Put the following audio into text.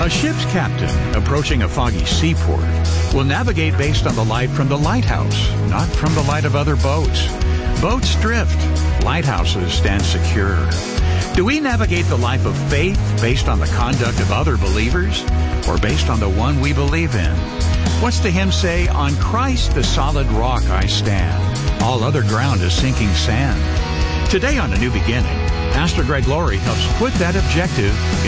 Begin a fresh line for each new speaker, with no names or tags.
A ship's captain approaching a foggy seaport will navigate based on the light from the lighthouse, not from the light of other boats. Boats drift. Lighthouses stand secure. Do we navigate the life of faith based on the conduct of other believers or based on the one we believe in? What's the hymn say? On Christ the solid rock I stand. All other ground is sinking sand. Today on A New Beginning, Pastor Greg Laurie helps put that objective